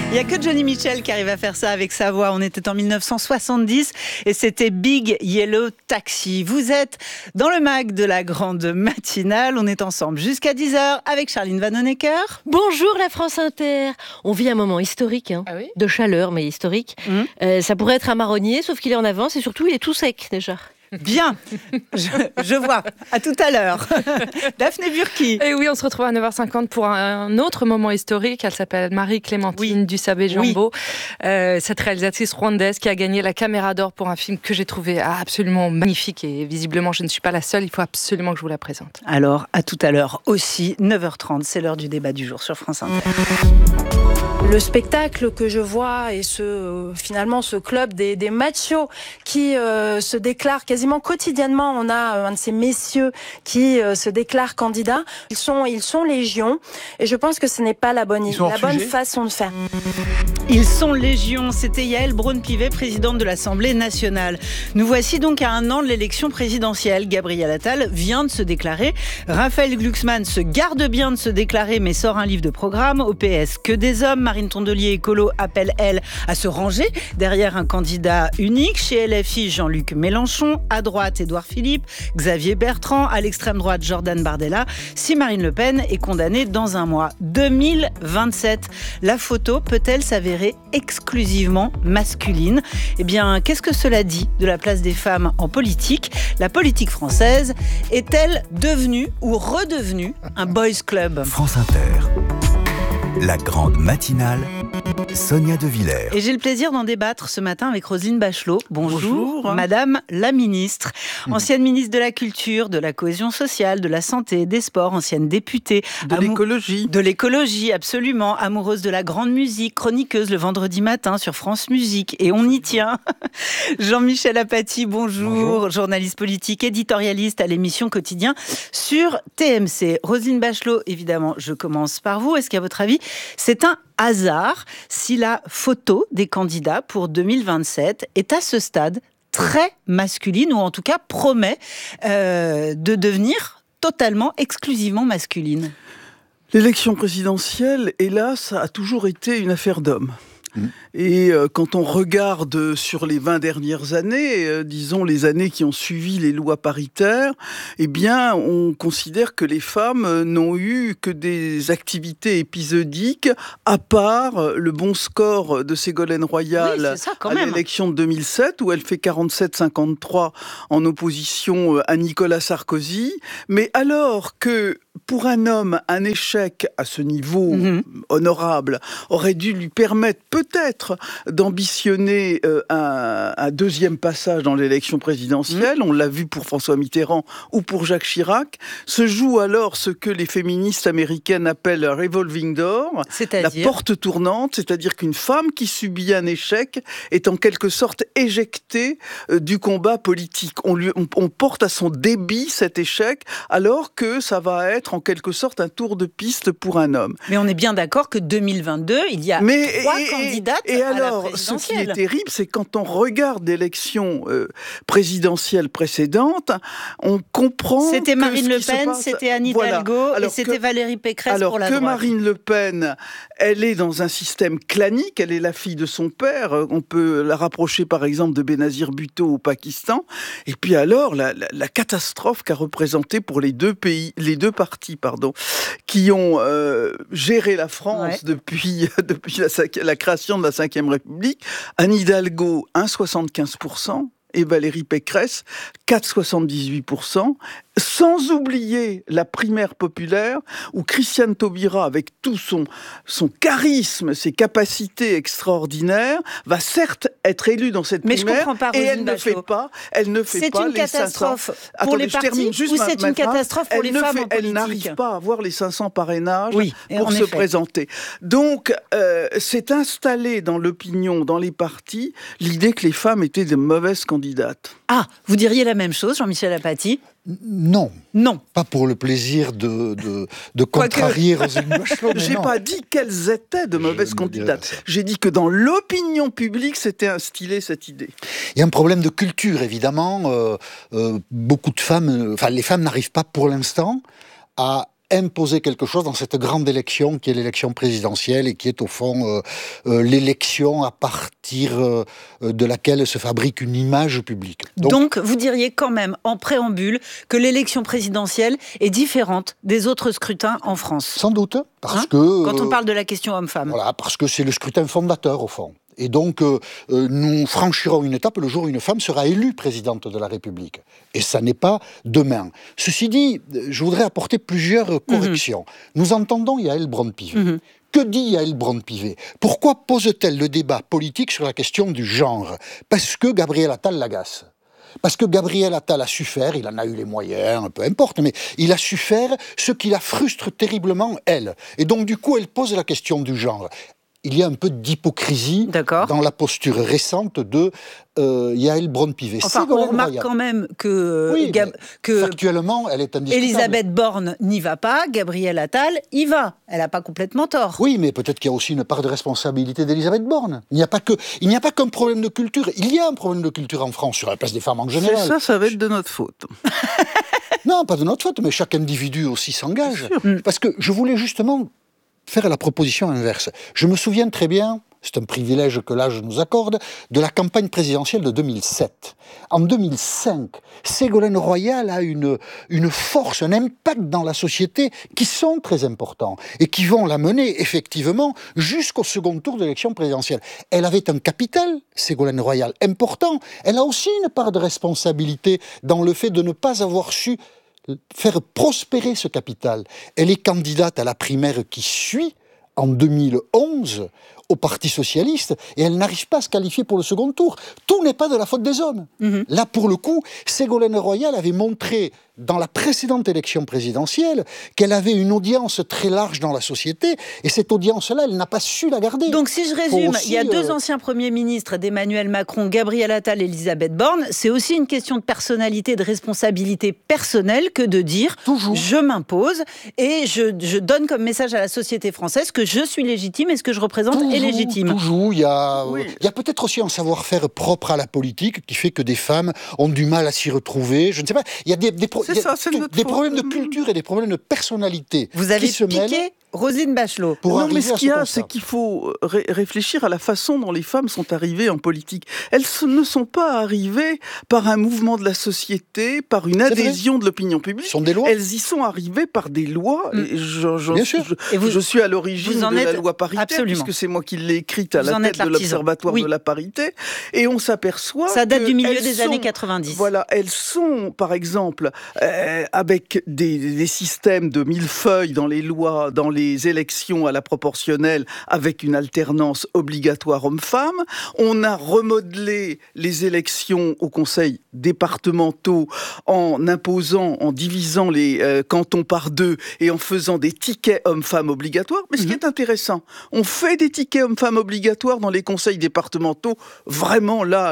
Il n'y a que Johnny Mitchell qui arrive à faire ça avec sa voix. On était en 1970 et c'était Big Yellow Taxi. Vous êtes dans le mag de la grande matinale. On est ensemble jusqu'à 10h avec Charline Vanhoenacker. Bonjour la France Inter. On vit un moment historique, de chaleur mais historique. Ça pourrait être un marronnier, sauf qu'il est en avance et surtout il est tout sec déjà. Bien, je vois. À tout à l'heure. Daphné Burki. Et oui, on se retrouve à 9h50 pour un autre moment historique. Elle s'appelle Marie-Clémentine Dussabé-Jambeau. Cette réalisatrice rwandaise qui a gagné la Caméra d'Or pour un film que j'ai trouvé absolument magnifique. Et visiblement, je ne suis pas la seule. Il faut absolument que je vous la présente. Alors, à tout à l'heure aussi, 9h30. C'est l'heure du débat du jour sur France Inter. Le spectacle que je vois et finalement ce club des machos qui se déclarent quasiment quotidiennement. On a un de ces messieurs qui se déclare candidat. Ils sont légion et je pense que ce n'est pas la bonne façon de faire. Ils sont légion. C'était Yaël Braun-Pivet, présidente de l'Assemblée nationale. Nous voici donc à un an de l'élection présidentielle. Gabriel Attal vient de se déclarer. Raphaël Glucksmann se garde bien de se déclarer mais sort un livre de programme. Au PS, que des hommes. Marine Tondelier écolo appelle, elle, à se ranger derrière un candidat unique. Chez LFI, Jean-Luc Mélenchon. À droite, Édouard Philippe, Xavier Bertrand. À l'extrême droite, Jordan Bardella. Si Marine Le Pen est condamnée dans un mois. 2027. La photo peut-elle s'avérer exclusivement masculine ? Eh bien, qu'est-ce que cela dit de la place des femmes en politique ? La politique française est-elle devenue ou redevenue un boys club ? France Inter. La grande matinale, Sonia De Villers. Et j'ai le plaisir d'en débattre ce matin avec Roselyne Bachelot. Bonjour. Madame la ministre. Ancienne ministre de la Culture, de la Cohésion sociale, de la Santé, des Sports, ancienne députée. De l'écologie. De l'écologie, absolument. Amoureuse de la grande musique, chroniqueuse le vendredi matin sur France Musique. Et on y tient. Jean-Michel Apathy, bonjour. Journaliste politique, éditorialiste à l'émission Quotidien sur TMC. Roselyne Bachelot, évidemment, je commence par vous. Est-ce qu'à votre avis, c'est un hasard si la photo des candidats pour 2027 est à ce stade très masculine ou en tout cas promet de devenir totalement, exclusivement masculine ? L'élection présidentielle, hélas, a toujours été une affaire d'hommes. Et quand on regarde sur les 20 dernières années, disons les années qui ont suivi les lois paritaires, eh bien, on considère que les femmes n'ont eu que des activités épisodiques, à part le bon score de Ségolène Royal à l'élection de 2007, où elle fait 47-53 en opposition à Nicolas Sarkozy. Mais alors que pour un homme, un échec à ce niveau honorable aurait dû lui permettre peut-être d'ambitionner un deuxième passage dans l'élection présidentielle. On l'a vu pour François Mitterrand ou pour Jacques Chirac. Se joue alors ce que les féministes américaines appellent un revolving door, la porte tournante, c'est-à-dire qu'une femme qui subit un échec est en quelque sorte éjectée du combat politique. On porte à son débit cet échec, alors que ça va être en quelque sorte un tour de piste pour un homme. Mais on est bien d'accord que 2022, il y a trois candidates et à la alors, présidentielle. ce qui est terrible, c'est quand on regarde l'élection présidentielle précédente, on comprend c'était que Marine ce Le qui se Pen, passe, c'était Anne Hidalgo et c'était Valérie Pécresse pour la droite. Alors que Marine Le Pen, elle est dans un système clanique, elle est la fille de son père, on peut la rapprocher par exemple de Benazir Bhutto au Pakistan, et puis alors la catastrophe qu'a représentée pour les deux partis, qui ont géré la France depuis la création de la Ve République. Anne Hidalgo, 1,75%, et Valérie Pécresse, 4,78%, sans oublier la primaire populaire, où Christiane Taubira, avec tout son charisme, ses capacités extraordinaires, va certes être élue dans cette primaire, mais je comprends pas, et elle ne fait pas les 500... C'est une catastrophe pour les partis ou c'est une catastrophe pour les femmes en politique ? Elle n'arrive pas à avoir les 500 parrainages pour se présenter. Donc, c'est installé dans l'opinion, dans les partis, l'idée que les femmes étaient de mauvaises candidates. Ah, vous diriez la même chose, Jean-Michel Apathy ? Non. Pas pour le plaisir de contrarier Roselyne Bachelot. J'ai pas dit qu'elles étaient de mauvaises candidates. J'ai dit que dans l'opinion publique, c'était instillé cette idée. Il y a un problème de culture, évidemment. Beaucoup de femmes, les femmes n'arrivent pas pour l'instant à imposer quelque chose dans cette grande élection qui est l'élection présidentielle et qui est au fond l'élection à partir de laquelle se fabrique une image publique. Donc, vous diriez quand même, en préambule, que l'élection présidentielle est différente des autres scrutins en France. Sans doute, parce que... Quand on parle de la question homme-femme. Voilà, parce que c'est le scrutin fondateur, au fond. Et donc, nous franchirons une étape le jour où une femme sera élue présidente de la République. Et ça n'est pas demain. Ceci dit, je voudrais apporter plusieurs corrections. Nous entendons Yaël Braun-Pivet. Que dit Yaël Braun-Pivet? Pourquoi pose-t-elle le débat politique sur la question du genre? Parce que Gabriel Attal l'agace. Parce que Gabriel Attal a su faire, il en a eu les moyens, peu importe, mais il a su faire ce qui la frustre terriblement, elle. Et donc, du coup, elle pose la question du genre. Il y a un peu d'hypocrisie dans la posture récente de Yaël Braun-Pivet. Enfin, on remarque quand même que, factuellement, elle est indiscutable. Elisabeth Borne n'y va pas, Gabriel Attal y va. Elle n'a pas complètement tort. Oui, mais peut-être qu'il y a aussi une part de responsabilité d'Elisabeth Borne. Il n'y a pas qu'un problème de culture. Il y a un problème de culture en France, sur la place des femmes en général. Ça va être de notre faute. Non, pas de notre faute, mais chaque individu aussi s'engage. Parce que je voulais justement faire la proposition inverse. Je me souviens très bien, c'est un privilège que l'âge nous accorde, de la campagne présidentielle de 2007. En 2005, Ségolène Royal a une force, un impact dans la société qui sont très importants et qui vont la mener effectivement jusqu'au second tour de l'élection présidentielle. Elle avait un capital, Ségolène Royal, important. Elle a aussi une part de responsabilité dans le fait de ne pas avoir su faire prospérer ce capital. Elle est candidate à la primaire qui suit, en 2011, au Parti Socialiste, et elle n'arrive pas à se qualifier pour le second tour. Tout n'est pas de la faute des hommes. Là, pour le coup, Ségolène Royal avait montré, dans la précédente élection présidentielle, qu'elle avait une audience très large dans la société, et cette audience-là, elle n'a pas su la garder. Donc, si je résume, il y a deux anciens premiers ministres d'Emmanuel Macron, Gabriel Attal et Elisabeth Borne. C'est aussi une question de personnalité, de responsabilité personnelle que de dire « je m'impose et je donne comme message à la société française que je suis légitime et ce que je représente est légitime. » Toujours, il y a peut-être aussi un savoir-faire propre à la politique qui fait que des femmes ont du mal à s'y retrouver. Je ne sais pas, il y a des problèmes de culture et des problèmes de personnalité. Vous avez piqué Roselyne Bachelot. Non, mais ce qu'il y a, c'est qu'il faut réfléchir à la façon dont les femmes sont arrivées en politique. Elles ne sont pas arrivées par un mouvement de la société, par une adhésion de l'opinion publique. Ce sont des lois. Elles y sont arrivées par des lois. Et je suis à l'origine de la loi parité, puisque c'est moi qui l'ai écrite à la tête de l'Observatoire de la parité. Et on s'aperçoit ça date du milieu des années 90. Voilà, elles sont, par exemple, avec des systèmes de millefeuilles dans les lois, dans les élections à la proportionnelle avec une alternance obligatoire homme-femme. On a remodelé les élections aux conseils départementaux en imposant, en divisant les cantons par deux et en faisant des tickets hommes-femmes obligatoires. Mais ce qui est intéressant, on fait des tickets hommes-femmes obligatoires dans les conseils départementaux. Vraiment, là,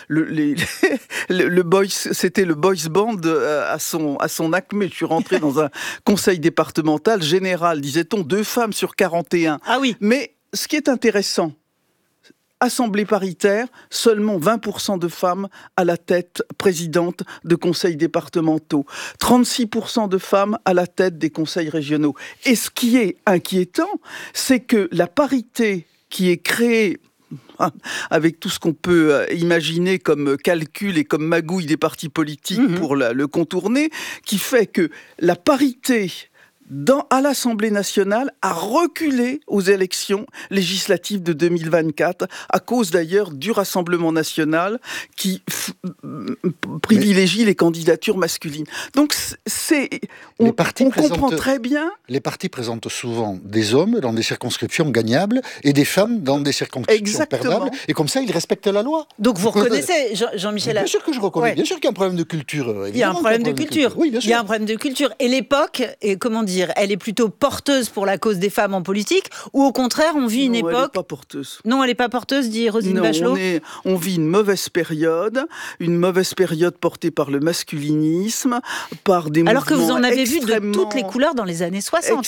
le boys, c'était le boys band à son acmé. Je suis rentré dans un conseil départemental général, disait-on, 2 femmes sur 41. Ah oui. Mais ce qui est intéressant, Assemblée paritaire, seulement 20% de femmes à la tête présidente de conseils départementaux, 36% de femmes à la tête des conseils régionaux. Et ce qui est inquiétant, c'est que la parité qui est créée avec tout ce qu'on peut imaginer comme calcul et comme magouille des partis politiques pour le contourner, qui fait que la parité à l'Assemblée nationale a reculé aux élections législatives de 2024, à cause d'ailleurs du Rassemblement national qui privilégie les candidatures masculines. Donc on comprend très bien... Les partis présentent souvent des hommes dans des circonscriptions gagnables et des femmes dans des circonscriptions perdables, et comme ça ils respectent la loi. Donc vous reconnaissez, Jean-Michel... Bien sûr que je reconnais, bien sûr qu'il y a un problème de culture. Il y a un problème de culture. Oui, bien sûr. Il y a un problème de culture. Et l'époque, comment dire, elle est plutôt porteuse pour la cause des femmes en politique, ou au contraire, on vit une époque... Non, elle n'est pas porteuse. Non, elle n'est pas porteuse, dit Roselyne Bachelot. On vit une mauvaise période portée par le masculinisme, par des mouvements... Alors que vous en avez vu de toutes les couleurs dans les années 60.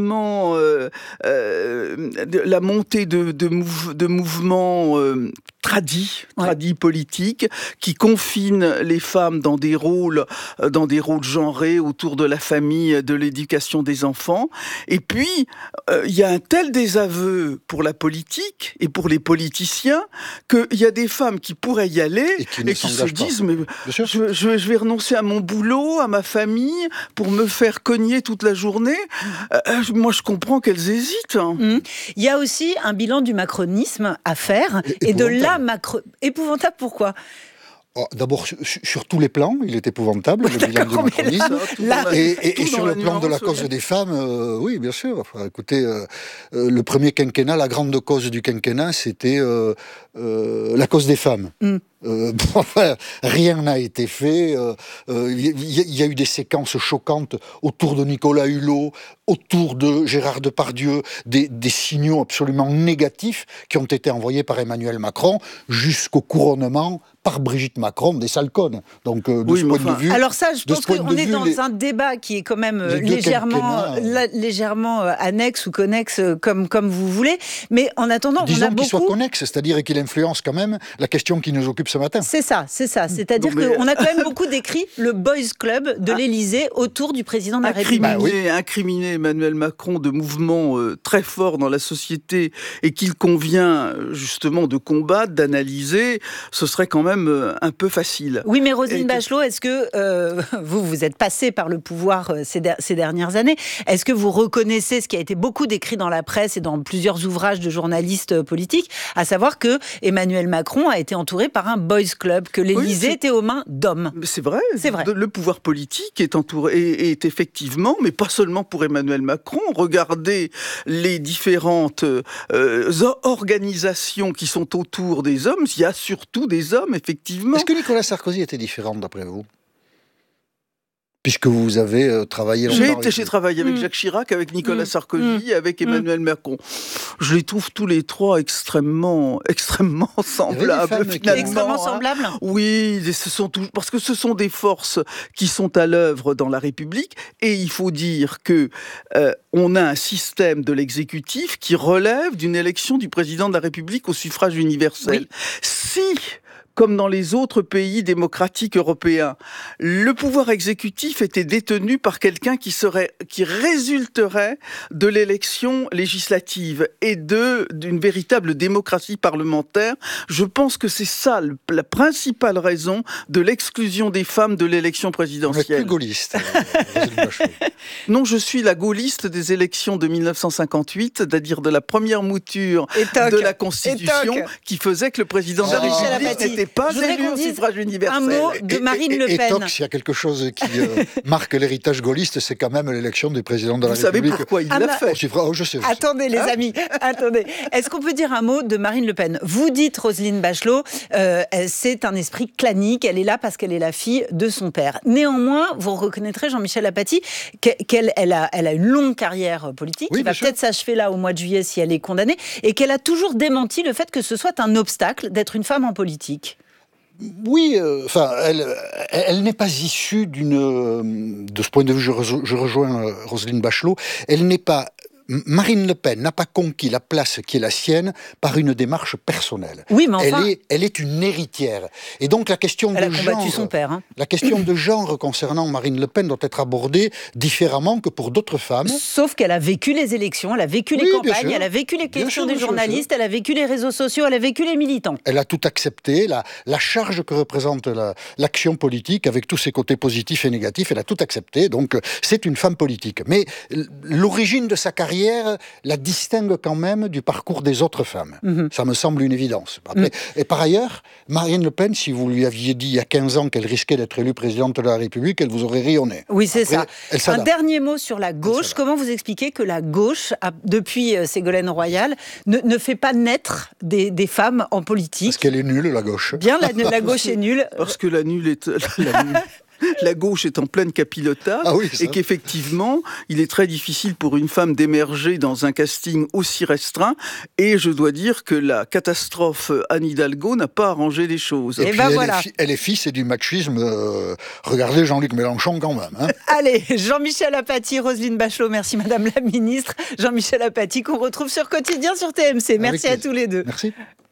La montée de mouvements tradit politique, qui confine les femmes dans des rôles genrés autour de la famille, de l'éducation des enfants. Et puis, il y a un tel désaveu pour la politique et pour les politiciens qu'il y a des femmes qui pourraient y aller et qui se disent mais je vais renoncer à mon boulot, à ma famille, pour me faire cogner toute la journée. Moi, je comprends qu'elles hésitent. Il y a aussi un bilan du macronisme à faire et de la épouvantable. Pourquoi ? D'abord, sur tous les plans, il est épouvantable, le bilan du macronisme. Et sur le plan de la cause des femmes, oui, bien sûr. Enfin, écoutez, le premier quinquennat, la grande cause du quinquennat, c'était la cause des femmes. Rien n'a été fait. Il y a eu des séquences choquantes autour de Nicolas Hulot, autour de Gérard Depardieu, des signaux absolument négatifs qui ont été envoyés par Emmanuel Macron jusqu'au couronnement par Brigitte Macron des Salconnes. Donc, de ce point de vue... Alors ça, je pense qu'on est dans un débat qui est quand même légèrement annexe ou connexe, comme vous voulez. Mais en attendant, disons qu'il soit connexe, c'est-à-dire qu'il influence quand même la question qui nous occupe ce matin. C'est ça. C'est-à-dire qu'on a quand même beaucoup décrit le Boys Club de l'Élysée autour du président de la République. Incriminer Emmanuel Macron de mouvements très forts dans la société et qu'il convient justement de combattre, d'analyser, ce serait quand même un peu facile. Oui, mais Roselyne Bachelot, est-ce que vous êtes passée par le pouvoir ces dernières années, est-ce que vous reconnaissez ce qui a été beaucoup décrit dans la presse et dans plusieurs ouvrages de journalistes politiques, à savoir que Emmanuel Macron a été entouré par un boys club, que l'Élysée était aux mains d'hommes. C'est vrai. Le pouvoir politique est est effectivement, mais pas seulement pour Emmanuel Macron. Regardez les différentes organisations qui sont autour des hommes. Il y a surtout des hommes, effectivement. Est-ce que Nicolas Sarkozy était différent, d'après vous ? Puisque vous avez travaillé longtemps. J'ai travaillé avec Jacques Chirac, avec Nicolas Sarkozy, avec Emmanuel Macron. Je les trouve tous les trois extrêmement semblables, finalement. Extrêmement semblables ? Oui, parce que ce sont des forces qui sont à l'œuvre dans la République, et il faut dire que on a un système de l'exécutif qui relève d'une élection du président de la République au suffrage universel. Oui. Si, comme dans les autres pays démocratiques européens, le pouvoir exécutif était détenu par quelqu'un qui résulterait de l'élection législative et d'une véritable démocratie parlementaire. Je pense que c'est ça la principale raison de l'exclusion des femmes de l'élection présidentielle. Vous êtes plus gaulliste. Non, je suis la gaulliste des élections de 1958, c'est-à-dire de la première mouture de la Constitution qui faisait que le président de la République n'était pas élu au suffrage universel. Un mot de Marine Le Pen. Et Tox, il y a quelque chose qui marque l'héritage gaulliste, c'est quand même l'élection du président de la République. Vous savez pourquoi il l'a fait ? Je sais. Attendez les amis, attendez. Est-ce qu'on peut dire un mot de Marine Le Pen ? Vous dites, Roselyne Bachelot, c'est un esprit clanique, elle est là parce qu'elle est la fille de son père. Néanmoins, vous reconnaîtrez, Jean-Michel Apathy, qu'elle a une longue carrière politique, qui va peut-être s'achever là au mois de juillet si elle est condamnée, et qu'elle a toujours démenti le fait que ce soit un obstacle d'être une femme en politique. Oui, elle n'est pas issue de ce point de vue, je rejoins Roselyne Bachelot, elle n'est pas... Marine Le Pen n'a pas conquis la place qui est la sienne par une démarche personnelle. Oui, mais enfin... Elle est une héritière. Et donc la question de genre... Elle a combattu son père. La question de genre concernant Marine Le Pen doit être abordée différemment que pour d'autres femmes. Sauf qu'elle a vécu les élections, elle a vécu les campagnes, elle a vécu les questions des journalistes, elle a vécu les réseaux sociaux, elle a vécu les militants. Elle a tout accepté, la charge que représente l'action politique avec tous ses côtés positifs et négatifs, elle a tout accepté. Donc c'est une femme politique. Mais l'origine de sa carrière la distingue quand même du parcours des autres femmes. Ça me semble une évidence. Après, et par ailleurs, Marine Le Pen, si vous lui aviez dit il y a 15 ans qu'elle risquait d'être élue présidente de la République, elle vous aurait ri au nez. Oui, c'est ça. Un dernier mot sur la gauche. Comment vous expliquez que la gauche, depuis Ségolène Royal, ne fait pas naître des femmes en politique ? Parce qu'elle est nulle, la gauche. Bien, la gauche est nulle. Parce que la nulle est... La gauche est en pleine capillotage et qu'effectivement, il est très difficile pour une femme d'émerger dans un casting aussi restreint. Et je dois dire que la catastrophe Anne Hidalgo n'a pas arrangé les choses. Et puis elle est fille, c'est du machisme. Regardez Jean-Luc Mélenchon quand même. Hein. Allez, Jean-Michel Apathy, Roselyne Bachelot, merci Madame la Ministre. Jean-Michel Apathy qu'on retrouve sur Quotidien sur TMC. Merci à tous les deux. Merci.